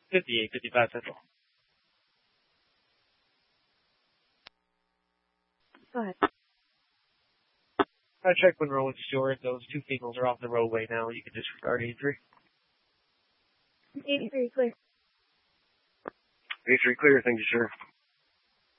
58, 55 Central. Go ahead. I checked Monroe and Stewart. Those two females are off the roadway now. You can disregard 83. 83 clear. 83 clear, thank you, sir.